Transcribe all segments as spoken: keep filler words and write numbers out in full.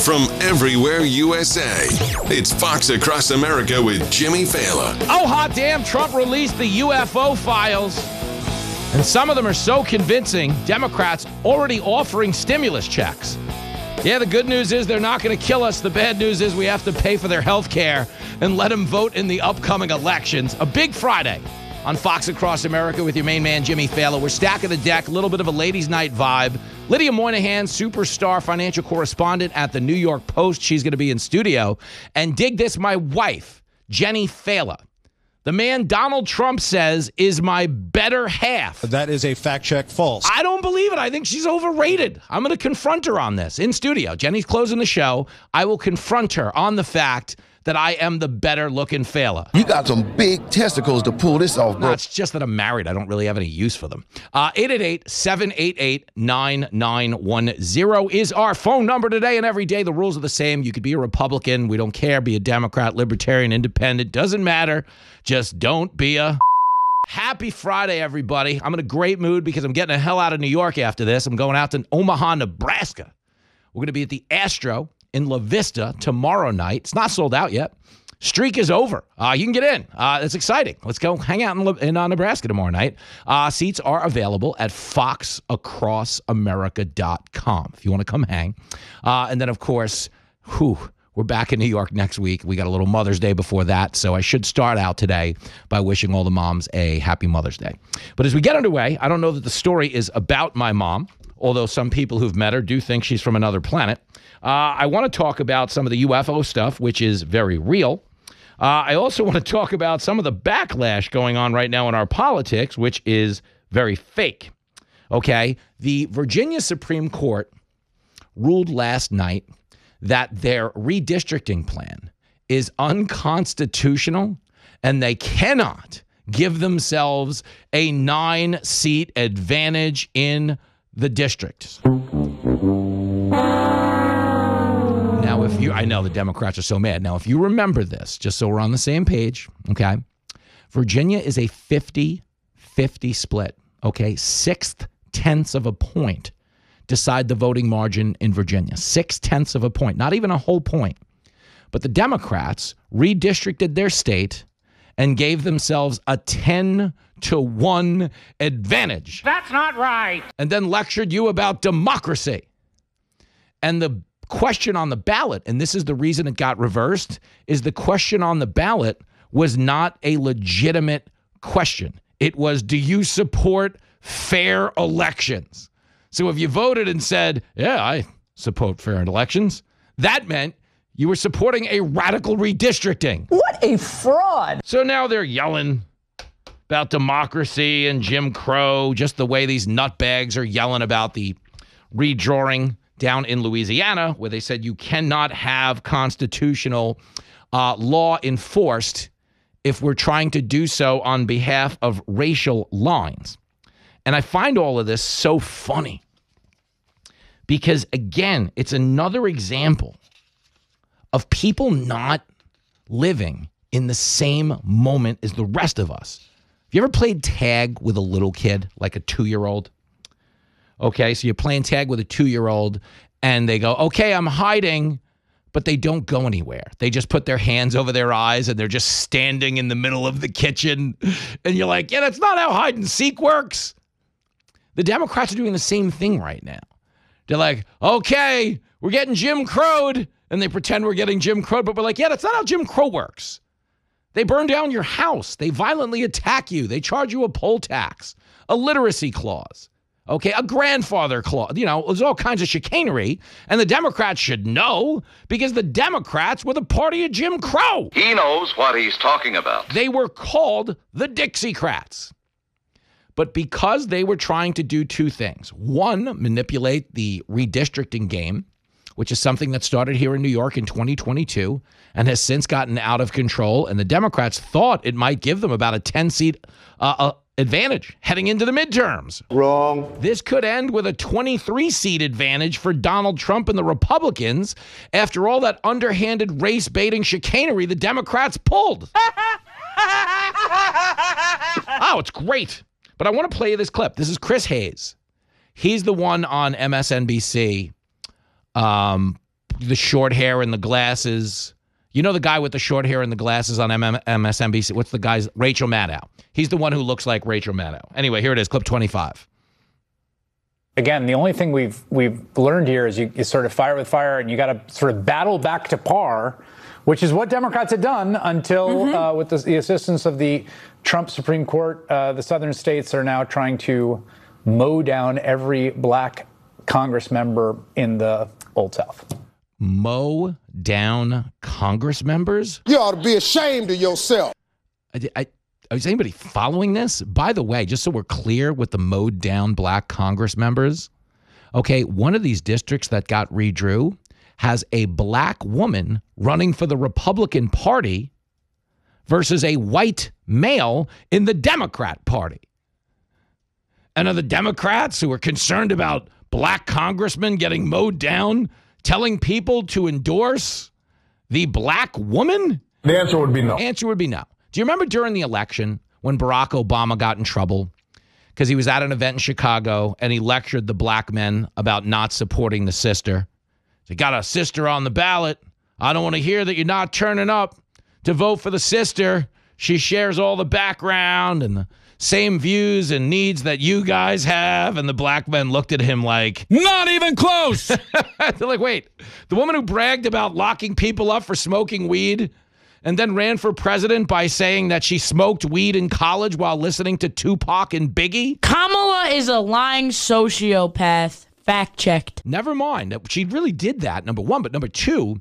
from everywhere U S A. It's Fox Across America with Jimmy Failla. Oh, hot damn, Trump released the U F O files. And some of them are so convincing, Democrats already offering stimulus checks. Yeah, the good news is they're not going to kill us. The bad news is we have to pay for their health care and let them vote in the upcoming elections. A big Friday on Fox Across America with your main man, Jimmy Failla. We're stacking the deck, a little bit of a ladies' night vibe. Lydia Moynihan, superstar financial correspondent at the New York Post. She's going to be in studio. And dig this, my wife, Jenny Failla. The man Donald Trump says is my better half. That is a fact check false. I don't believe it. I think she's overrated. I'm going to confront her on this in studio. Jenny's closing the show. I will confront her on the fact that I am the better looking Failla. You got some big testicles to pull this off, bro. No, it's just that I'm married. I don't really have any use for them. Uh, eight eight eight, seven eight eight, nine nine one zero is our phone number today and every day. The rules are the same. You could be a Republican. We don't care. Be a Democrat, Libertarian, Independent. Doesn't matter. Just don't be a... Happy Friday, everybody. I'm in a great mood because I'm getting the hell out of New York after this. I'm going out to Omaha, Nebraska. We're going to be at the Astro in La Vista tomorrow night. It's not sold out yet. Streak is over. Uh, you can get in. Uh, it's exciting. Let's go hang out in, La- in uh, Nebraska tomorrow night. Uh, seats are available at fox across america dot com if you want to come hang. Uh, and then, of course, whew, we're back in New York next week. We got a little Mother's Day before that, so I should start out today by wishing all the moms a happy Mother's Day. But as we get underway, I don't know that the story is about my mom, although some people who've met her do think she's from another planet. Uh, I want to talk about some of the U F O stuff, which is very real. Uh, I also want to talk about some of the backlash going on right now in our politics, which is very fake. Okay, the Virginia Supreme Court ruled last night that their redistricting plan is unconstitutional and they cannot give themselves a nine-seat advantage in the district. Now, if you, I know the Democrats are so mad. Now, if you remember this, just so we're on the same page, okay, Virginia is a fifty-fifty split, okay? Sixth tenths of a point decide the voting margin in Virginia. Six tenths of a point, not even a whole point. But the Democrats redistricted their state and gave themselves a ten to one advantage. That's not right. And then lectured you about democracy. And the question on the ballot, and this is the reason it got reversed, is the question on the ballot was not a legitimate question. It was, do you support fair elections? So if you voted and said, yeah, I support fair elections, that meant you were supporting a radical redistricting. What a fraud. So now they're yelling about democracy and Jim Crow, just the way these nutbags are yelling about the redrawing down in Louisiana, where they said you cannot have constitutional uh, law enforced if we're trying to do so on behalf of racial lines. And I find all of this so funny because, again, it's another example of people not living in the same moment as the rest of us. Have you ever played tag with a little kid, like a two-year-old? Okay, so you're playing tag with a two-year-old, and they go, okay, I'm hiding, but they don't go anywhere. They just put their hands over their eyes, and they're just standing in the middle of the kitchen. And you're like, yeah, that's not how hide and seek works. The Democrats are doing the same thing right now. They're like, okay, we're getting Jim Crowed, and they pretend we're getting Jim Crowed, but we're like, yeah, that's not how Jim Crow works. They burn down your house. They violently attack you. They charge you a poll tax, a literacy clause. Okay, a grandfather clause. You know, there's all kinds of chicanery, and the Democrats should know because the Democrats were the party of Jim Crow. He knows what he's talking about. They were called the Dixiecrats. But because they were trying to do two things, one, manipulate the redistricting game, which is something that started here in New York in twenty twenty-two and has since gotten out of control, and the Democrats thought it might give them about a ten-seat uh, uh, advantage heading into the midterms. Wrong. This could end with a twenty-three-seat advantage for Donald Trump and the Republicans after all that underhanded race-baiting chicanery the Democrats pulled. Oh, it's great. But I want to play you this clip. This is Chris Hayes. He's the one on M S N B C um, the short hair and the glasses. You know the guy with the short hair and the glasses on M S N B C? What's the guy's? Rachel Maddow. He's the one who looks like Rachel Maddow. Anyway, here it is, clip twenty-five. Again, the only thing we've we've learned here is you, you sort of fire with fire, and you got to sort of battle back to par, which is what Democrats had done until, mm-hmm. uh, with the, the assistance of the Trump Supreme Court, uh, the southern states are now trying to mow down every black Congress member in the Old South. Mow down Congress members? You ought to be ashamed of yourself. I, I, is anybody following this? By the way, just so we're clear with the mowed down black Congress members, okay, one of these districts that got redrew has a black woman running for the Republican Party versus a white male in the Democrat Party. And are the Democrats who are concerned about black congressmen getting mowed down telling people to endorse the black woman? The answer would be no. Answer would be no. Do you remember during the election when Barack Obama got in trouble because he was at an event in Chicago and he lectured the black men about not supporting the sister? You got a sister on the ballot. I don't want to hear that you're not turning up to vote for the sister. She shares all the background and the same views and needs that you guys have. And the black men looked at him like, not even close. They're like, wait, the woman who bragged about locking people up for smoking weed and then ran for president by saying that she smoked weed in college while listening to Tupac and Biggie? Kamala is a lying sociopath. Fact checked. Never mind. She really did that, number one. But number two,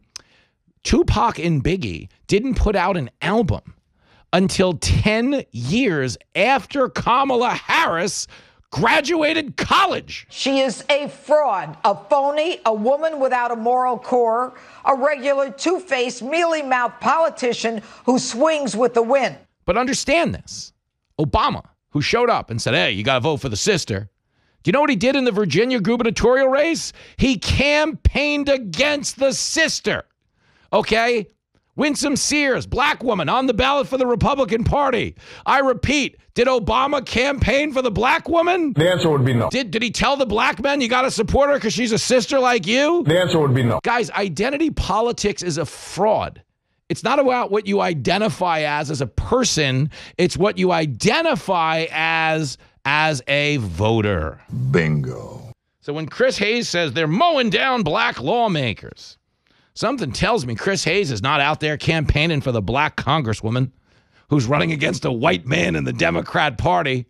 Tupac and Biggie didn't put out an album until ten years after Kamala Harris graduated college. She is a fraud, a phony, a woman without a moral core, a regular two-faced, mealy-mouthed politician who swings with the wind. But understand this. Obama, who showed up and said, hey, you got to vote for the sister. Do you know what he did in the Virginia gubernatorial race? He campaigned against the sister. Okay? Winsome Sears, black woman, on the ballot for the Republican Party. I repeat, did Obama campaign for the black woman? The answer would be no. Did, did he tell the black men you got to support her because she's a sister like you? The answer would be no. Guys, identity politics is a fraud. It's not about what you identify as as a person. It's what you identify as as a voter. Bingo. So when Chris Hayes says they're mowing down black lawmakers, something tells me Chris Hayes is not out there campaigning for the black congresswoman who's running against a white man in the Democrat Party.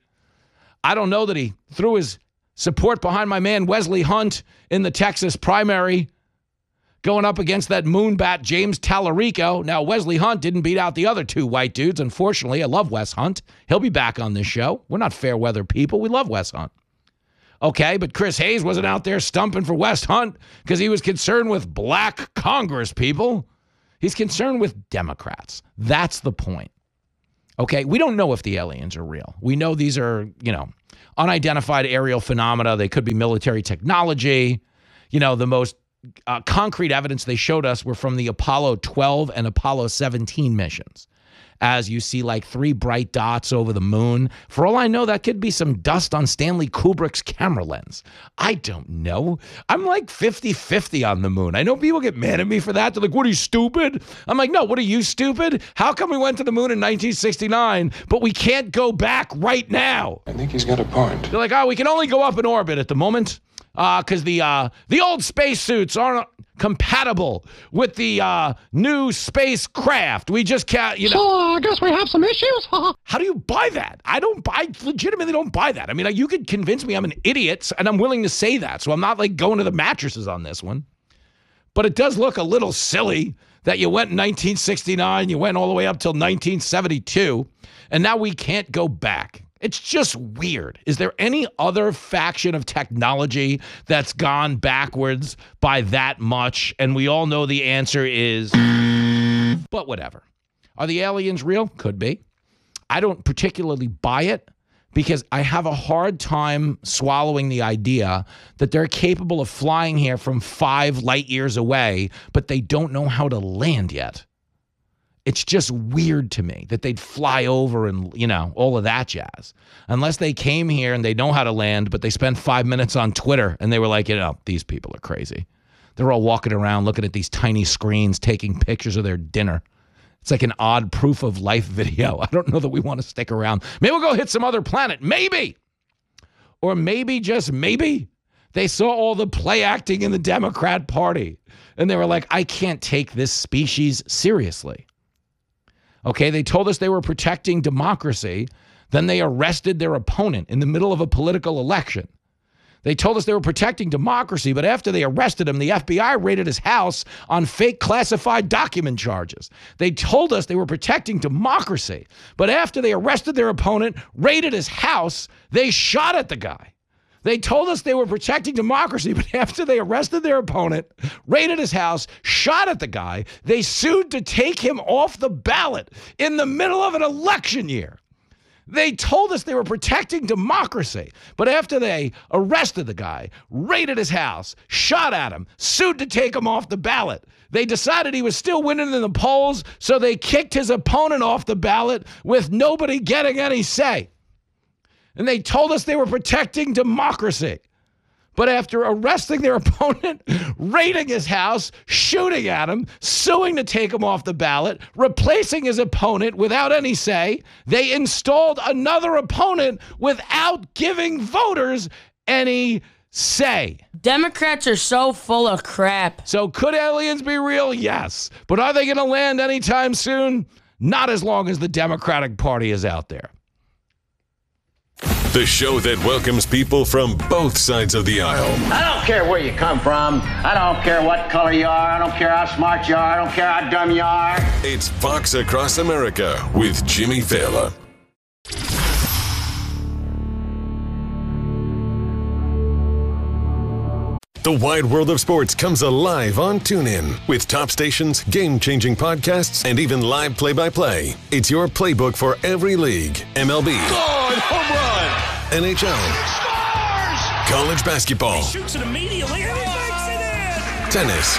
I don't know that he threw his support behind my man Wesley Hunt in the Texas primary, going up against that moonbat James Tallarico. Now, Wesley Hunt didn't beat out the other two white dudes, unfortunately. I love Wes Hunt. He'll be back on this show. We're not fair weather people. We love Wes Hunt. Okay, but Chris Hayes wasn't out there stumping for Wes Hunt because he was concerned with black Congress people. He's concerned with Democrats. That's the point. Okay, we don't know if the aliens are real. We know these are, you know, unidentified aerial phenomena. They could be military technology. You know, the most Uh, concrete evidence they showed us were from the Apollo twelve and Apollo seventeen missions. As you see like three bright dots over the moon. For all I know, that could be some dust on Stanley Kubrick's camera lens. I don't know. I'm like fifty-fifty on the moon. I know people get mad at me for that. They're like, what are you, stupid? I'm like, no, what are you, stupid? How come we went to the moon in nineteen sixty-nine, but we can't go back right now? I think he's got a point. They're like, oh, we can only go up in orbit at the moment. Because uh, the uh, the old spacesuits aren't compatible with the uh, new spacecraft. We just can't, you know. So uh, I guess we have some issues. How do you buy that? I don't buy, legitimately don't buy that. I mean, you could convince me I'm an idiot, and I'm willing to say that. So I'm not like going to the mattresses on this one. But it does look a little silly that you went in nineteen sixty-nine, you went all the way up till nineteen seventy-two, and now we can't go back. It's just weird. Is there any other faction of technology that's gone backwards by that much? And we all know the answer is, but whatever. Are the aliens real? Could be. I don't particularly buy it because I have a hard time swallowing the idea that they're capable of flying here from five light years away, but they don't know how to land yet. It's just weird to me that they'd fly over and, you know, all of that jazz. Unless they came here and they know how to land, but they spent five minutes on Twitter and they were like, you know, these people are crazy. They're all walking around looking at these tiny screens, taking pictures of their dinner. It's like an odd proof of life video. I don't know that we want to stick around. Maybe we'll go hit some other planet. Maybe. Or maybe, just maybe, they saw all the play acting in the Democrat Party. And they were like, I can't take this species seriously. Okay, they told us they were protecting democracy. Then they arrested their opponent in the middle of a political election. They told us they were protecting democracy, but after they arrested him, the F B I raided his house on fake classified document charges. They told us they were protecting democracy, but after they arrested their opponent, raided his house, they shot at the guy. They told us they were protecting democracy, but after they arrested their opponent, raided his house, shot at the guy, they sued to take him off the ballot in the middle of an election year. They told us they were protecting democracy, but after they arrested the guy, raided his house, shot at him, sued to take him off the ballot, they decided he was still winning in the polls, so they kicked his opponent off the ballot with nobody getting any say. And they told us they were protecting democracy. But after arresting their opponent, raiding his house, shooting at him, suing to take him off the ballot, replacing his opponent without any say, they installed another opponent without giving voters any say. Democrats are so full of crap. So could aliens be real? Yes. But are they going to land anytime soon? Not as long as the Democratic Party is out there. The show that welcomes people from both sides of the aisle. I don't care where you come from. I don't care what color you are. I don't care how smart you are. I don't care how dumb you are. It's Fox Across America with Jimmy Failla. The wide world of sports comes alive on TuneIn. With top stations, game-changing podcasts, and even live play-by-play. It's your playbook for every league. M L B. God, home run! N H L. Scores! College basketball. He shoots it immediately, and he makes it in! Tennis.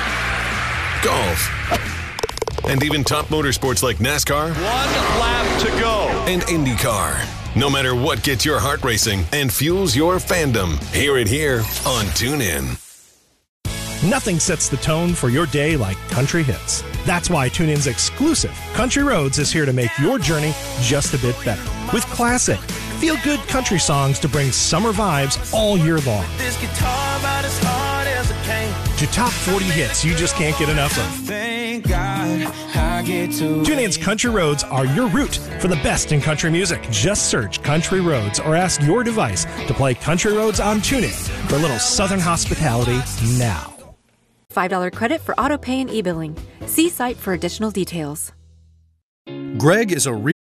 Golf. And even top motorsports like NASCAR. One lap to go. And IndyCar. No matter what gets your heart racing and fuels your fandom, hear it here on TuneIn. Nothing sets the tone for your day like country hits. That's why TuneIn's exclusive Country Roads is here to make your journey just a bit better. With classic, feel-good country songs to bring summer vibes all year long. This guitar about as hard as a cane. To top forty hits you just can't get enough of. Thank God I get to TuneIn's Country Roads are your route for the best in country music. Just search Country Roads or ask your device to play Country Roads on TuneIn for a little Southern hospitality now. five dollars credit for auto pay and e-billing. See site for additional details. Greg is a real